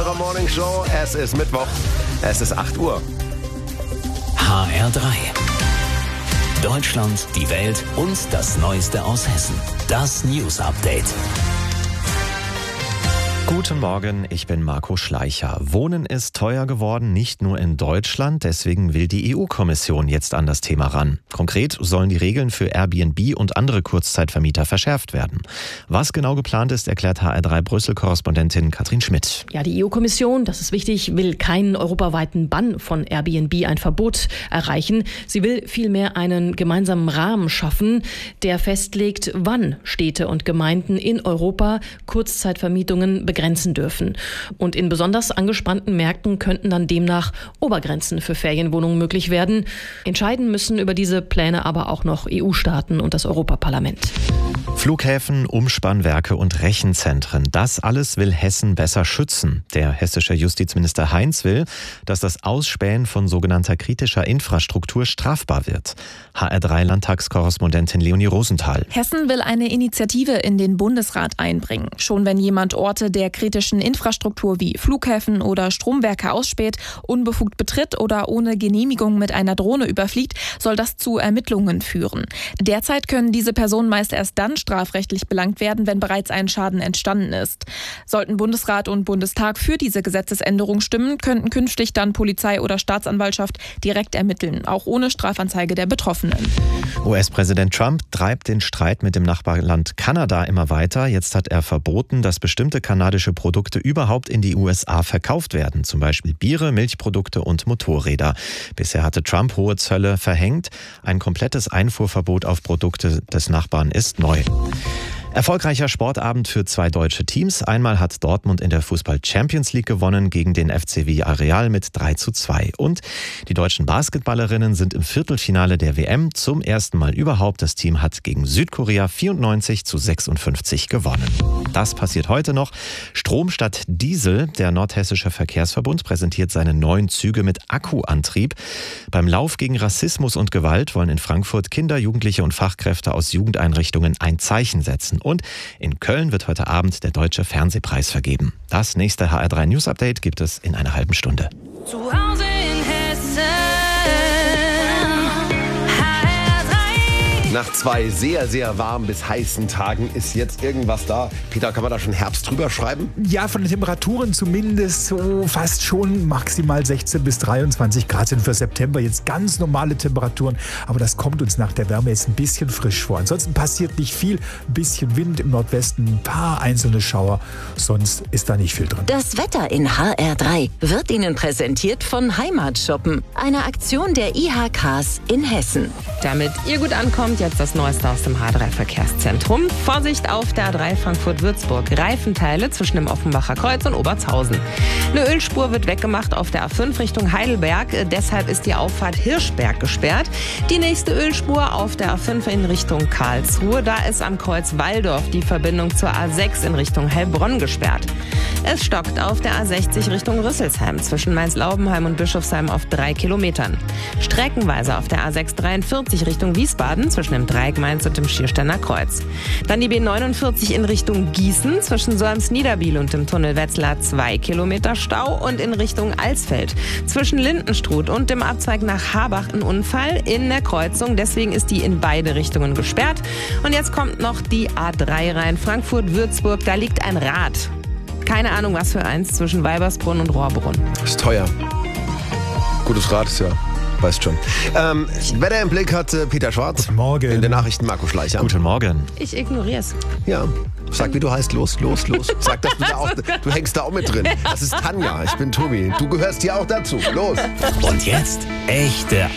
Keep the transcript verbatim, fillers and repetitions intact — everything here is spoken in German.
eurer Morning Show. Es ist Mittwoch, es ist acht Uhr. H R drei. Deutschland, die Welt und das Neueste aus Hessen. Das News Update. Guten Morgen, ich bin Marco Schleicher. Wohnen ist teuer geworden, nicht nur in Deutschland. Deswegen will die E U-Kommission jetzt an das Thema ran. Konkret sollen die Regeln für Airbnb und andere Kurzzeitvermieter verschärft werden. Was genau geplant ist, erklärt H R drei Brüssel-Korrespondentin Katrin Schmidt. Ja, die E U-Kommission, das ist wichtig, will keinen europaweiten Bann von Airbnb, ein Verbot erreichen. Sie will vielmehr einen gemeinsamen Rahmen schaffen, der festlegt, wann Städte und Gemeinden in Europa Kurzzeitvermietungen begrenzen dürfen. Und in besonders angespannten Märkten könnten dann demnach Obergrenzen für Ferienwohnungen möglich werden. Entscheiden müssen über diese Pläne aber auch noch E U-Staaten und das Europaparlament. Flughäfen, Umspannwerke und Rechenzentren, das alles will Hessen besser schützen. Der hessische Justizminister Heinz will, dass das Ausspähen von sogenannter kritischer Infrastruktur strafbar wird. H R drei Landtagskorrespondentin Leonie Rosenthal. Hessen will eine Initiative in den Bundesrat einbringen. Schon wenn jemand Orte der kritischen Infrastruktur wie Flughäfen oder Stromwerke ausspäht, unbefugt betritt oder ohne Genehmigung mit einer Drohne überfliegt, soll das zu Ermittlungen führen. Derzeit können diese Personen meist erst dann strafrechtlich belangt werden, wenn bereits ein Schaden entstanden ist. Sollten Bundesrat und Bundestag für diese Gesetzesänderung stimmen, könnten künftig dann Polizei oder Staatsanwaltschaft direkt ermitteln, auch ohne Strafanzeige der Betroffenen. U S-Präsident Trump treibt den Streit mit dem Nachbarland Kanada immer weiter. Jetzt hat er verboten, dass bestimmte kanadische Produkte überhaupt in die U S A verkauft werden. Zum Beispiel Biere, Milchprodukte und Motorräder. Bisher hatte Trump hohe Zölle verhängt. Ein komplettes Einfuhrverbot auf Produkte des Nachbarn ist neu. Erfolgreicher Sportabend für zwei deutsche Teams. Einmal hat Dortmund in der Fußball-Champions League gewonnen gegen den F C Villarreal mit drei zu zwei. Und die deutschen Basketballerinnen sind im Viertelfinale der W M zum ersten Mal überhaupt. Das Team hat gegen Südkorea vierundneunzig zu sechsundfünfzig gewonnen. Das passiert heute noch. Strom statt Diesel. Der Nordhessische Verkehrsverbund präsentiert seine neuen Züge mit Akkuantrieb. Beim Lauf gegen Rassismus und Gewalt wollen in Frankfurt Kinder, Jugendliche und Fachkräfte aus Jugendeinrichtungen ein Zeichen setzen. Und in Köln wird heute Abend der Deutsche Fernsehpreis vergeben. Das nächste H R drei News Update gibt es in einer halben Stunde. Zu Hause in Hessen. Nach zwei sehr, sehr warmen bis heißen Tagen ist jetzt irgendwas da. Peter, kann man da schon Herbst drüber schreiben? Ja, von den Temperaturen zumindest so fast schon maximal sechzehn bis dreiundzwanzig Grad sind für September jetzt ganz normale Temperaturen. Aber das kommt uns nach der Wärme jetzt ein bisschen frisch vor. Ansonsten passiert nicht viel. Ein bisschen Wind im Nordwesten, ein paar einzelne Schauer. Sonst ist da nicht viel drin. Das Wetter in H R drei wird Ihnen präsentiert von Heimatshoppen. Eine Aktion der I H Ks in Hessen. Damit ihr gut ankommt, jetzt das Neueste aus dem H drei Verkehrszentrum. Vorsicht auf der A drei Frankfurt-Würzburg. Reifenteile zwischen dem Offenbacher Kreuz und Oberzhausen. Eine Ölspur wird weggemacht auf der A fünf Richtung Heidelberg. Deshalb ist die Auffahrt Hirschberg gesperrt. Die nächste Ölspur auf der A fünf in Richtung Karlsruhe. Da ist am Kreuz Walldorf die Verbindung zur A sechs in Richtung Heilbronn gesperrt. Es stockt auf der A sechzig Richtung Rüsselsheim zwischen Mainz-Laubenheim und Bischofsheim auf drei Kilometern. Streckenweise auf der A sechs dreiundvierzig Richtung Wiesbaden zwischen dem Dreieck Mainz und dem Schiersteiner Kreuz. Dann die B neunundvierzig in Richtung Gießen zwischen Solms-Niederbiel und dem Tunnel Wetzlar zwei Kilometer Stau und in Richtung Alsfeld zwischen Lindenstruth und dem Abzweig nach Habach ein Unfall in der Kreuzung. Deswegen ist die in beide Richtungen gesperrt. Und jetzt kommt noch die A drei rein, Frankfurt-Würzburg. Da liegt ein Rad. Keine Ahnung, was für eins, zwischen Weibersbrunn und Rohrbrunn. Ist teuer. Gutes Rad ist ja, weißt schon. Ähm, Wetter im Blick hat äh, Peter Schwarz. Guten Morgen. In den Nachrichten Marco Schleicher. Guten Morgen. Ich ignoriere es. Ja. Sag, wie du heißt. Los, los, los. Sag, dass du da auch, du hängst da auch mit drin. Das ist Tanja. Ich bin Tobi. Du gehörst hier auch dazu. Los. Und jetzt echte